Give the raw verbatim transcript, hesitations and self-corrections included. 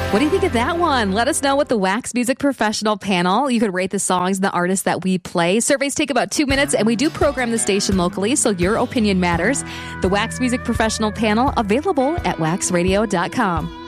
What do you think of that one? Let us know with the Wax Music Professional panel. You could rate the songs and the artists that we play. Surveys take about two minutes, and we do program the station locally, so your opinion matters. The Wax Music Professional panel, available at wax radio dot com.